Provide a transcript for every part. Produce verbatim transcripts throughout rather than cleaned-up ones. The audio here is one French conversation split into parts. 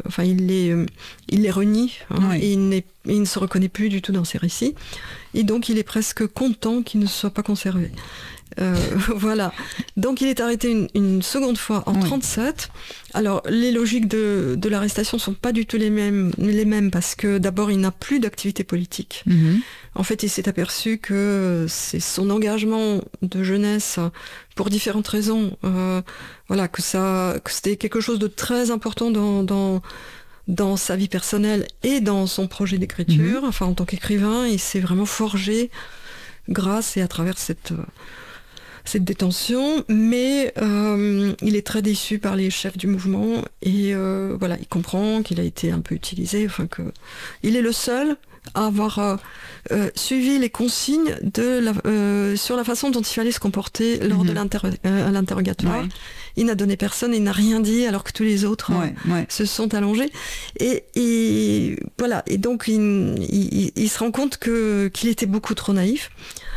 enfin, il les, euh, il les renie, hein, Oui. et il, n'est, il ne se reconnaît plus du tout dans ses récits. Et donc, il est presque content qu'il ne soit pas conservé. Euh, voilà. Donc, il est arrêté une, une seconde fois en Oui. trente-sept. Alors, les logiques de, de l'arrestation sont pas du tout les mêmes, les mêmes parce que d'abord, il n'a plus d'activité politique. Mm-hmm. En fait, il s'est aperçu que c'est son engagement de jeunesse, pour différentes raisons, euh, voilà, que ça, que c'était quelque chose de très important dans, dans, dans sa vie personnelle et dans son projet d'écriture. Mm-hmm. Enfin, en tant qu'écrivain, il s'est vraiment forgé grâce et à travers cette, cette détention. Mais euh, il est très déçu par les chefs du mouvement et euh, voilà, il comprend qu'il a été un peu utilisé. Enfin, que il est le seul à avoir euh, euh, suivi les consignes de la, euh, sur la façon dont il fallait se comporter lors mmh. de l'inter- euh, l'interrogatoire. Ouais. Il n'a donné personne, il n'a rien dit, alors que tous les autres ouais, euh, ouais. se sont allongés. Et, et voilà. Et donc il, il, il se rend compte que qu'il était beaucoup trop naïf.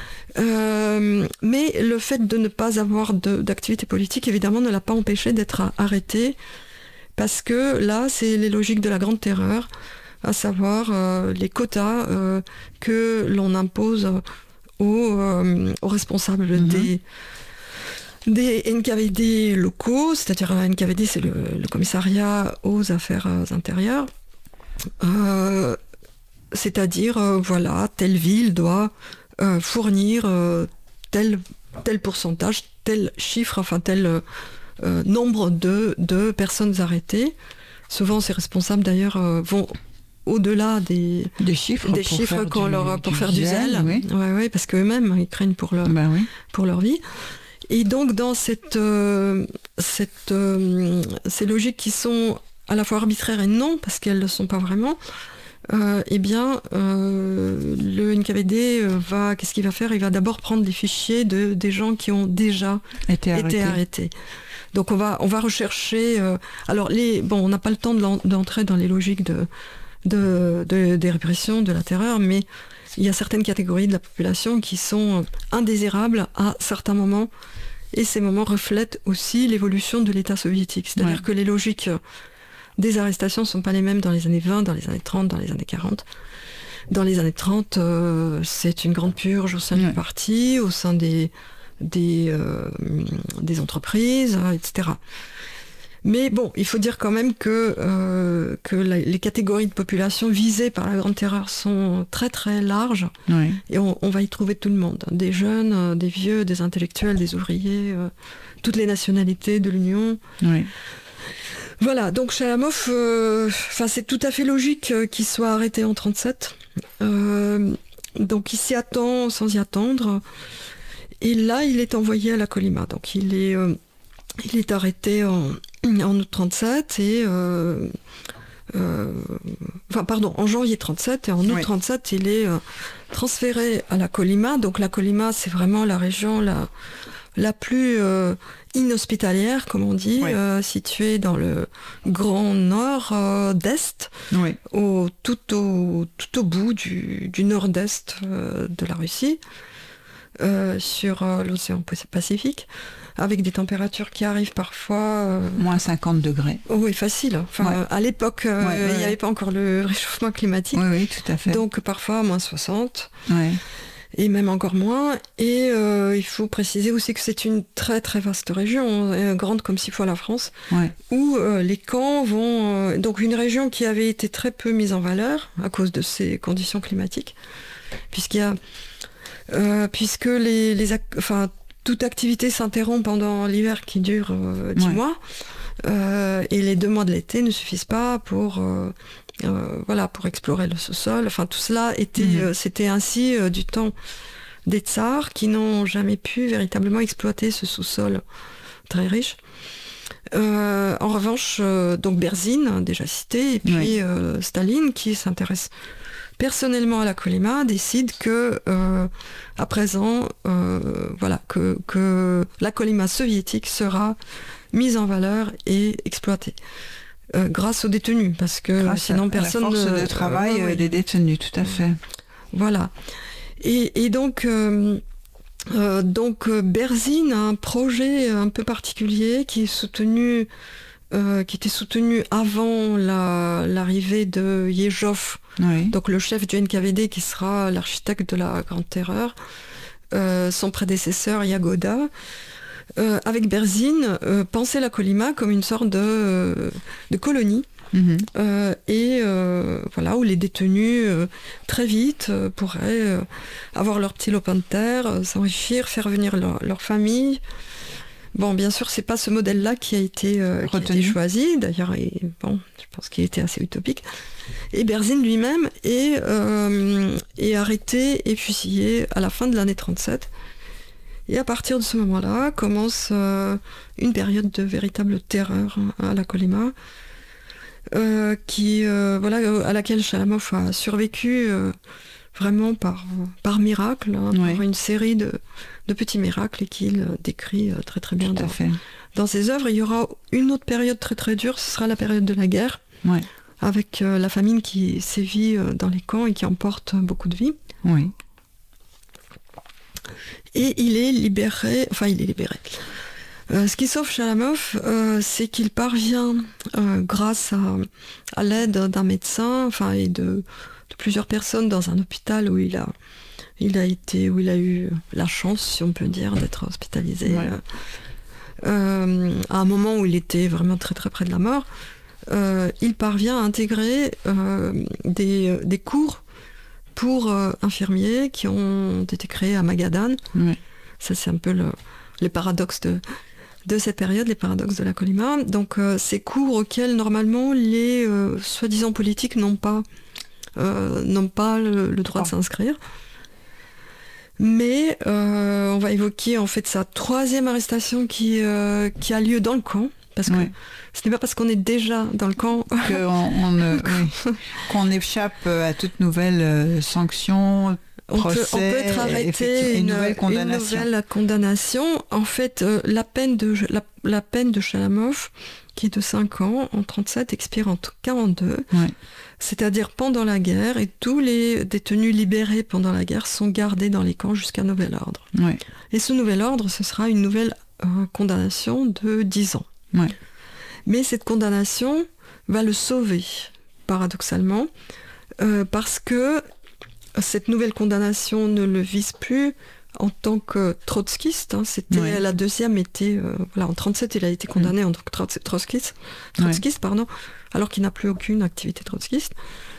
Euh, mais le fait de ne pas avoir de, d'activité politique, évidemment, ne l'a pas empêché d'être arrêté, parce que là, c'est les logiques de la Grande Terreur, à savoir euh, les quotas euh, que l'on impose aux, euh, aux responsables mmh. des, des N K V D locaux, c'est-à-dire la N K V D, c'est le, le commissariat aux affaires intérieures, euh, c'est-à-dire, euh, voilà, telle ville doit euh, fournir euh, tel, tel pourcentage, tel chiffre, enfin tel euh, nombre de, de personnes arrêtées. Souvent, ces responsables, d'ailleurs, euh, vont au-delà des, des chiffres, des pour chiffres faire qu'on du, leur, pour du faire du zèle, oui. Ouais, ouais, parce qu'eux-mêmes, ils craignent pour leur, ben oui. pour leur vie. Et donc, dans cette, euh, cette, euh, ces logiques qui sont à la fois arbitraires et non, parce qu'elles ne le sont pas vraiment, euh, eh bien, euh, le N K V D va, qu'est-ce qu'il va faire ? Il va d'abord prendre des fichiers de, des gens qui ont déjà été arrêtés. Été arrêtés. Donc, on va, on va rechercher... Euh, alors, les, bon, on n'a pas le temps de d'entrer dans les logiques de... De, de, des répressions, de la terreur, mais il y a certaines catégories de la population qui sont indésirables à certains moments, et ces moments reflètent aussi l'évolution de l'État soviétique. C'est-à-dire ouais. que les logiques des arrestations ne sont pas les mêmes dans les années vingt, dans les années trente, dans les années quarante. Dans les années trente, euh, c'est une grande purge au sein ouais. du parti, au sein des, des, euh, des entreprises, et cetera. Mais bon, il faut dire quand même que, euh, que la, les catégories de population visées par la Grande Terreur sont très très larges. Oui. Et on, on va y trouver tout le monde. Des jeunes, euh, des vieux, des intellectuels, des ouvriers, euh, toutes les nationalités de l'Union. Oui. Voilà, donc Chalamov, euh, c'est tout à fait logique euh, qu'il soit arrêté en trente-sept. Euh, donc il s'y attend sans y attendre. Et là, il est envoyé à la Colima. Donc il est, euh, il est arrêté en... en août trente-sept et euh, euh, enfin pardon en janvier trente-sept et en août oui. trente-sept il est euh, transféré à la Colima. Donc la Colima, c'est vraiment la région la la plus euh, inhospitalière, comme on dit, oui. euh, située dans le grand nord euh, d'est, oui. au tout au tout au bout du, du nord-est euh, de la Russie, euh, sur euh, l'océan Pacifique, avec des températures qui arrivent parfois... Euh... moins cinquante degrés. Oh, oui, facile. Enfin, ouais. À l'époque, euh, ouais, ouais, il n'y avait pas encore le réchauffement climatique. Oui, oui, tout à fait. Donc parfois, moins soixante. Ouais. Et même encore moins. Et euh, il faut préciser aussi que c'est une très très vaste région, euh, grande comme six fois la France, ouais. où euh, les camps vont... Euh, donc une région qui avait été très peu mise en valeur à cause de ces conditions climatiques, puisqu'il y a... Euh, puisque les... les enfin, toute activité s'interrompt pendant l'hiver qui dure euh, dix ouais. mois, euh, et les deux mois de l'été ne suffisent pas pour, euh, euh, voilà, pour explorer le sous-sol. Enfin, tout cela était, mmh. euh, c'était ainsi euh, du temps des tsars qui n'ont jamais pu véritablement exploiter ce sous-sol très riche. Euh, en revanche, euh, donc Berzine, déjà cité, et puis oui. euh, Staline, qui s'intéresse personnellement à la Colima, décide que euh, à présent, euh, voilà, que, que la Colima soviétique sera mise en valeur et exploitée euh, grâce aux détenus, parce que grâce sinon à, personne à la force ne de travail euh, des détenus, tout à fait. Voilà. Et, et donc, euh, euh, donc Berzine a un projet un peu particulier qui est soutenu euh, qui était soutenu avant la, l'arrivée de Yezhov, oui. donc le chef du N K V D qui sera l'architecte de la Grande Terreur, euh, son prédécesseur Yagoda, euh, avec Berzin, euh, pensait la Kolyma comme une sorte de, euh, de colonie. Mm-hmm. Euh, et euh, voilà, où les détenus euh, très vite euh, pourraient euh, avoir leur petit lopin de terre, euh, s'enrichir, faire venir leur, leur famille. Bon, bien sûr, c'est pas ce modèle-là qui a été, euh, qui a été choisi. D'ailleurs, et, bon, je pense qu'il était assez utopique. Et Berzin lui-même est, euh, est arrêté et fusillé à la fin de l'année trente-sept. Et à partir de ce moment-là, commence euh, une période de véritable terreur à la Kolyma. Euh, qui, euh, voilà, à laquelle Chalamov a survécu euh, vraiment par, par miracle, hein, oui. par une série de, de petits miracles et qu'il euh, décrit euh, très très bien dans, dans ses œuvres. Il y aura une autre période très très dure, ce sera la période de la guerre, oui. avec euh, la famine qui sévit euh, dans les camps et qui emporte beaucoup de vies. Oui. Et il est libéré, enfin il est libéré. Euh, ce qui sauve Chalamov, euh, c'est qu'il parvient, euh, grâce à, à l'aide d'un médecin, enfin et de, de plusieurs personnes dans un hôpital où il a, il a été, où il a eu la chance, si on peut dire, d'être hospitalisé, ouais. euh, à un moment où il était vraiment très très près de la mort. Euh, il parvient à intégrer euh, des, des cours pour euh, infirmiers qui ont été créés à Magadan. Ouais. Ça, c'est un peu le, les paradoxes de de cette période, les paradoxes de la Kolyma. Donc euh, ces cours auxquels normalement les euh, soi-disant politiques n'ont pas, euh, n'ont pas le, le droit oh. de s'inscrire. Mais euh, on va évoquer en fait sa troisième arrestation qui, euh, qui a lieu dans le camp. Parce que oui. ce n'est pas parce qu'on est déjà dans le camp que on, on, euh, oui, qu'on échappe à toute nouvelle euh, sanction. On peut, on peut être arrêté, une, une, nouvelle condamnation. une nouvelle condamnation. En fait, euh, la, peine de, la, la peine de Chalamov, qui est de cinq ans, en trente-sept, expire en quarante-deux. Ouais. C'est-à-dire pendant la guerre, et tous les détenus libérés pendant la guerre sont gardés dans les camps jusqu'à nouvel ordre. Ouais. Et ce nouvel ordre, ce sera une nouvelle euh, condamnation de dix ans. Ouais. Mais cette condamnation va le sauver, paradoxalement, euh, parce que cette nouvelle condamnation ne le vise plus en tant que trotskiste. Hein, c'était, ouais. La deuxième était... Euh, voilà, en trente-sept, il a été condamné mmh. en tant que trotskiste, trotskiste ouais. pardon, alors qu'il n'a plus aucune activité trotskiste.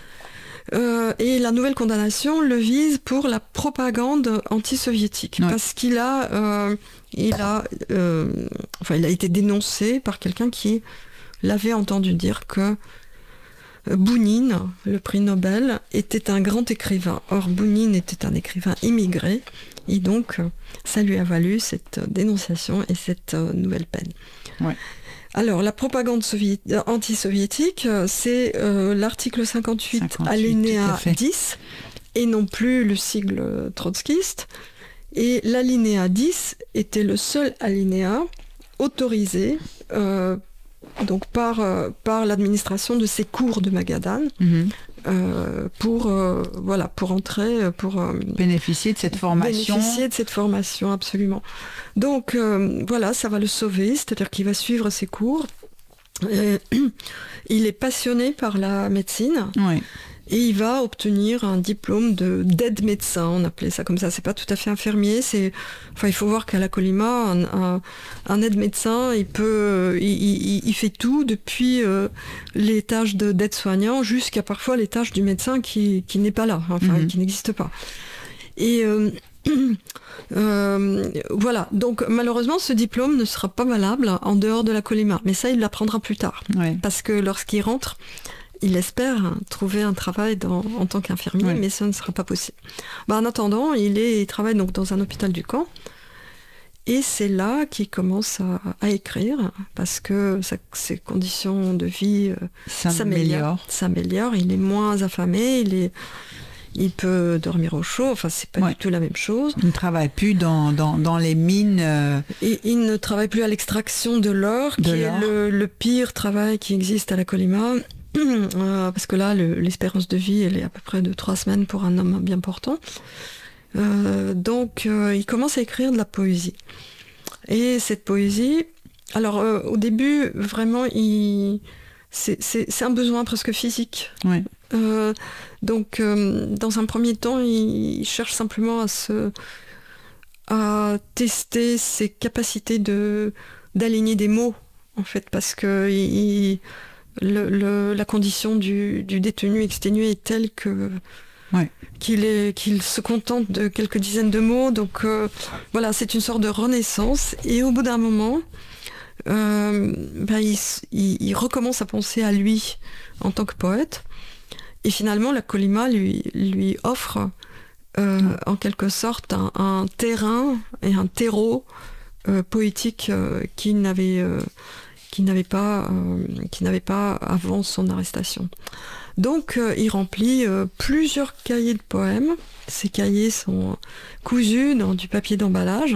Euh, et la nouvelle condamnation le vise pour la propagande anti-soviétique. Ouais. Parce qu'il a... Euh, il a, euh, enfin, il a été dénoncé par quelqu'un qui l'avait entendu dire que Bounine, le prix Nobel, était un grand écrivain. Or, Bounine était un écrivain immigré, et donc ça lui a valu cette dénonciation et cette euh, nouvelle peine. Ouais. Alors, la propagande sovié- anti-soviétique, c'est euh, l'article cinquante-huit, cinquante-huit alinéa dix, et non plus le sigle trotskiste. Et l'alinéa dix était le seul alinéa autorisé euh, donc par, euh, par l'administration de ces cours de Magadan, mm-hmm. euh, pour, euh, voilà, pour entrer, pour euh, bénéficier de cette formation. Bénéficier de cette formation, absolument. Donc euh, voilà, ça va le sauver, c'est-à-dire qu'il va suivre ces cours. Et, il est passionné par la médecine. Oui. Et il va obtenir un diplôme de, d'aide médecin, on appelait ça comme ça. C'est pas tout à fait infirmier. C'est, enfin, il faut voir qu'à la Kolyma, un, un, un aide médecin, il peut, il, il, il fait tout depuis euh, les tâches de, d'aide-soignant jusqu'à parfois les tâches du médecin qui, qui n'est pas là, enfin, mm-hmm. qui n'existe pas. Et euh, euh, voilà. Donc malheureusement, ce diplôme ne sera pas valable en dehors de la Kolyma. Mais ça, il l'apprendra plus tard, ouais. parce que lorsqu'il rentre, il espère trouver un travail dans, en tant qu'infirmier, oui. mais ça ne sera pas possible. Ben, en attendant, il, est, il travaille donc dans un hôpital du camp, et c'est là qu'il commence à, à écrire, parce que sa, ses conditions de vie euh, s'améliorent. s'améliorent. Il est moins affamé, il, est, il peut dormir au chaud, enfin c'est pas ouais. du tout la même chose. Il ne travaille plus dans, dans, dans les mines. Euh... Et il ne travaille plus à l'extraction de l'or, de qui l'or. est le, le pire travail qui existe à la Kolyma. Euh, parce que là, le, l'espérance de vie, elle est à peu près de trois semaines pour un homme bien portant. Euh, donc, euh, il commence à écrire de la poésie. Et cette poésie, alors euh, au début, vraiment, il, c'est, c'est, c'est un besoin presque physique. Ouais. Euh, donc, euh, dans un premier temps, il, il cherche simplement à se, à tester ses capacités de d'aligner des mots, en fait, parce que il, le, le, la condition du, du détenu exténué est telle que ouais. qu'il, est, qu'il se contente de quelques dizaines de mots. Donc euh, voilà, c'est une sorte de renaissance. Et au bout d'un moment, euh, ben, il, il, il recommence à penser à lui en tant que poète. Et finalement, la Colima lui, lui offre euh, mmh. en quelque sorte un, un terrain et un terreau euh, poétique euh, qu'il n'avait, euh, qu'il n'avait pas, euh, qu'il n'avait pas avant son arrestation. Donc, euh, il remplit euh, plusieurs cahiers de poèmes. Ces cahiers sont cousus dans du papier d'emballage.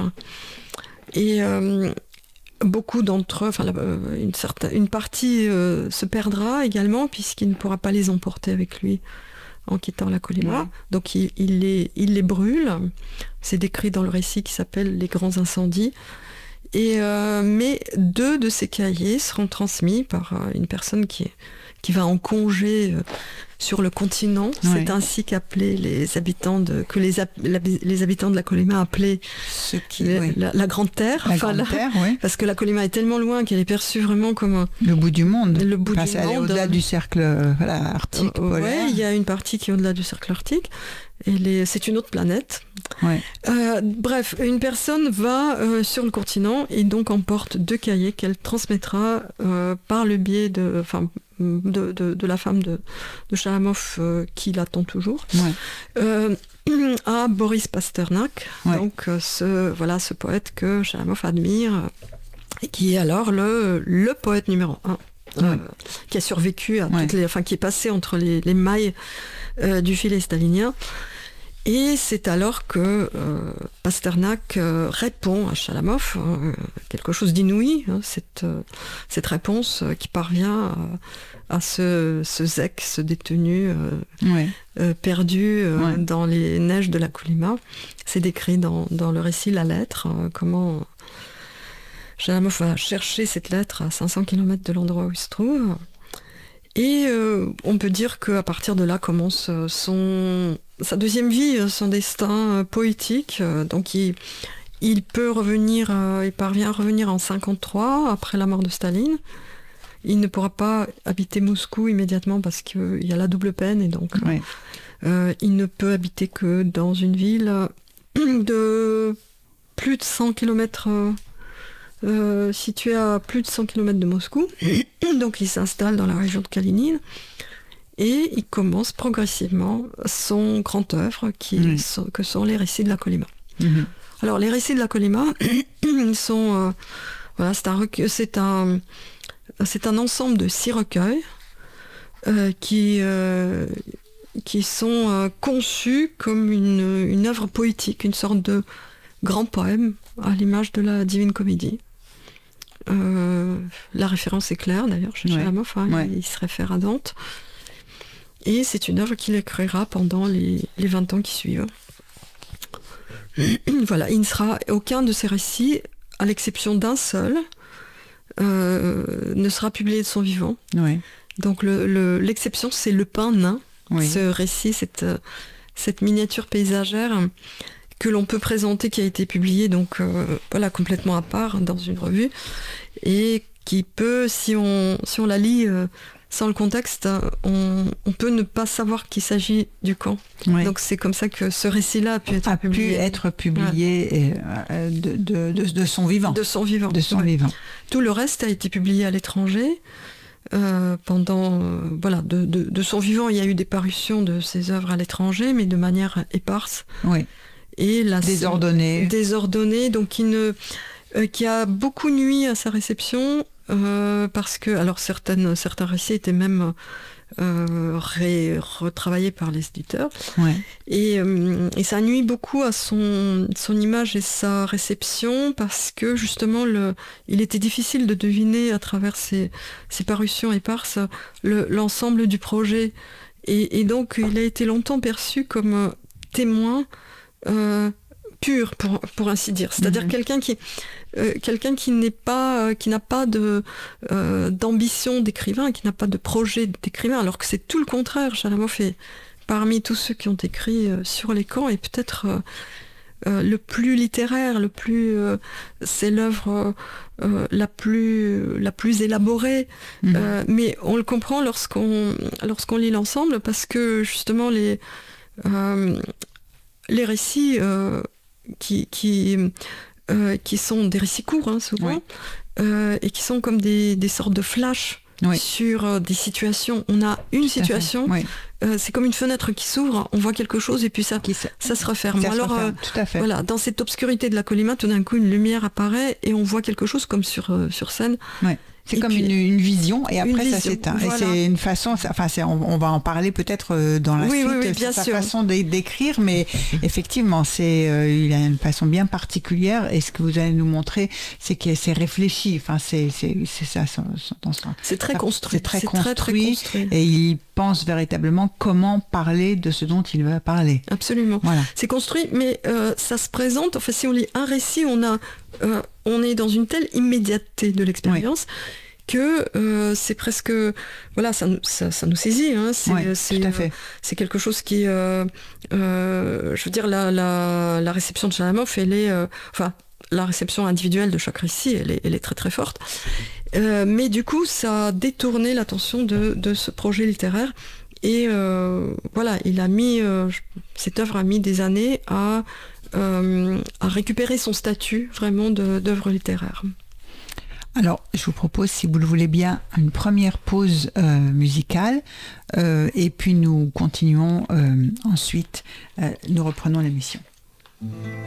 Et euh, beaucoup d'entre eux, enfin, une, certaine, une partie euh, se perdra également, puisqu'il ne pourra pas les emporter avec lui en quittant la Colima. Ouais. Donc, il, il, les, il les brûle. C'est décrit dans le récit qui s'appelle « Les grands incendies ». Et, euh, mais deux de ces cahiers seront transmis par euh, une personne qui est qui va en congé euh, sur le continent. Ouais. C'est ainsi qu'appelaient les habitants de, que les, la, les habitants de la Colima appelaient Ce qui, les, oui. la, la Grande Terre. La enfin, Grande la, Terre, oui. Parce que la Colima est tellement loin qu'elle est perçue vraiment comme un, le bout du monde. Le bout Parce du elle monde. est au-delà du cercle euh, voilà, arctique, euh, polaire. Oui, il y a une partie qui est au-delà du cercle arctique. Et les, c'est une autre planète. Ouais. Euh, bref, une personne va euh, sur le continent et donc emporte deux cahiers qu'elle transmettra euh, par le biais de, enfin, de, de, de la femme de, de Chalamov euh, qui l'attend toujours, ouais. euh, à Boris Pasternak, ouais. donc euh, ce, voilà, ce poète que Chalamov admire et qui est alors le, le poète numéro un. Ouais. Euh, qui a survécu à ouais. toutes les, enfin qui est passé entre les, les mailles euh, du filet stalinien. Et c'est alors que euh, Pasternak euh, répond à Chalamov, euh, quelque chose d'inouï, hein, cette, euh, cette réponse euh, qui parvient à, à ce, ce zec, ce détenu euh, ouais. euh, perdu euh, ouais. dans les neiges de la Colima. C'est décrit dans, dans le récit La Lettre, euh, comment Chalamov va chercher cette lettre à cinq cents kilomètres de l'endroit où il se trouve. Et euh, on peut dire qu'à partir de là commence son, sa deuxième vie, son destin poétique. Donc il, il peut revenir, euh, il parvient à revenir en cinquante-trois, après la mort de Staline. Il ne pourra pas habiter Moscou immédiatement parce qu'il y a la double peine et donc ouais. euh, il ne peut habiter que dans une ville de plus de cent kilomètres Euh, situé à plus de cent kilomètres de Moscou. Donc il s'installe dans la région de Kalinine et il commence progressivement son grand œuvre qui mmh. sont, que sont les récits de la Colima. Mmh. Alors les récits de la Colima sont euh, voilà, c'est un, recueil, c'est, un, c'est un ensemble de six recueils euh, qui, euh, qui sont euh, conçus comme une, une œuvre poétique, une sorte de grand poème à l'image de la Divine Comédie. Euh, la référence est claire d'ailleurs chez Chalamov, ouais. hein, ouais. il, il se réfère à Dante et c'est une œuvre qu'il écrira pendant les, les vingt ans qui suivent. Voilà, il ne sera aucun de ces récits, à l'exception d'un seul, euh, ne sera publié de son vivant. Ouais. Donc le, le, l'exception c'est Le Pain Nain, oui. ce récit, cette, cette miniature paysagère que l'on peut présenter, qui a été publié donc euh, voilà, complètement à part dans une revue, et qui peut, si on, si on la lit euh, sans le contexte, on, on peut ne pas savoir qu'il s'agit du camp. Oui. Donc c'est comme ça que ce récit-là a pu être a publié. pu être publié ouais. et, euh, de, de, de, de son vivant. De son vivant. De son ouais. vivant. Tout le reste a été publié à l'étranger. Euh, pendant euh, voilà de, de, de son vivant, il y a eu des parutions de ses œuvres à l'étranger, mais de manière éparse. Oui. Et la désordonné, désordonné, donc qui ne, euh, qui a beaucoup nui à sa réception euh, parce que, alors certaines, certains récits étaient même euh, ré, retravaillés par les éditeurs, ouais. et, euh, et ça nuit beaucoup à son, son image et sa réception parce que justement, le, il était difficile de deviner à travers ces, ces parutions éparses le, l'ensemble du projet, et, et donc il a été longtemps perçu comme témoin. Euh, pur, pour, pour ainsi dire. C'est-à-dire mm-hmm. quelqu'un qui, euh, quelqu'un qui n'est pas, euh, qui n'a pas de, euh, d'ambition d'écrivain, qui n'a pas de projet d'écrivain, alors que c'est tout le contraire. Chalamov est parmi tous ceux qui ont écrit euh, sur les camps, et peut-être euh, euh, le plus littéraire, le plus, euh, c'est l'œuvre euh, euh, la plus, la plus élaborée. Mm-hmm. Euh, mais on le comprend lorsqu'on, lorsqu'on lit l'ensemble, parce que justement les, euh, les récits euh, qui, qui, euh, qui sont des récits courts, hein, souvent, oui. euh, et qui sont comme des, des sortes de flashs oui. sur euh, des situations. On a une Tout situation, oui. euh, c'est comme une fenêtre qui s'ouvre, on voit quelque chose et puis ça, qui, ça se referme. Ça Alors, se referme. Euh, Tout à fait. Voilà, dans cette obscurité de la colima, tout d'un coup, une lumière apparaît et on voit quelque chose comme sur, euh, sur scène. Oui. C'est et comme puis, une, une vision et après ça vision, s'éteint. Voilà. Et c'est une façon, enfin c'est, on, on va en parler peut-être dans la oui, suite, oui, oui, bien sa sûr. façon d'écrire, mais effectivement, c'est, euh, il a une façon bien particulière et ce que vous allez nous montrer, c'est que c'est réfléchi, enfin c'est, c'est, c'est ça. Son, son, son, c'est très construit. C'est très, c'est construit, très, très construit et il pense véritablement comment parler de ce dont il va parler. Absolument. Voilà. C'est construit, mais euh, ça se présente, enfin si on lit un récit, on, a, euh, on est dans une telle immédiateté de l'expérience oui. que euh, c'est presque, voilà, ça, ça, ça nous saisit. Hein, c'est, ouais, c'est, tout à fait. Euh, c'est quelque chose qui, euh, euh, je veux dire, la, la, la réception de Chalamov, elle est, euh, enfin, la réception individuelle de chaque récit, elle est, elle est très très forte. Euh, mais du coup, ça a détourné l'attention de, de ce projet littéraire. Et euh, voilà, il a mis, euh, cette œuvre a mis des années à, euh, à récupérer son statut vraiment de, d'œuvre littéraire. Alors, je vous propose, si vous le voulez bien, une première pause euh, musicale euh, et puis nous continuons euh, ensuite, euh, nous reprenons l'émission.